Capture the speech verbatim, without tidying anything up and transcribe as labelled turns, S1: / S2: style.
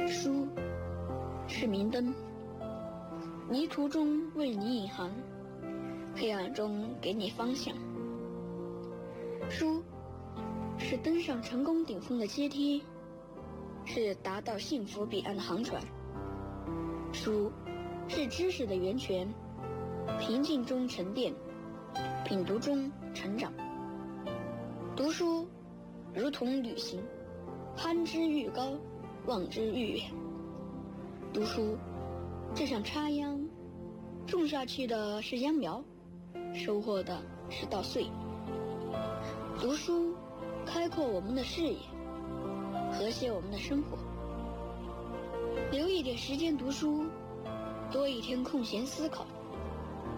S1: 书是明灯，迷途中为你引航，黑暗中给你方向。书是登上成功顶峰的阶梯，是达到幸福彼岸的航船。书是知识的源泉，平静中沉淀，品读中成长。读书如同旅行，攀之愈高，望之愈远。读书就像插秧，种下去的是秧苗，收获的是稻穗。读书开阔我们的视野，和谐我们的生活。留一点时间读书，多一天空闲思考。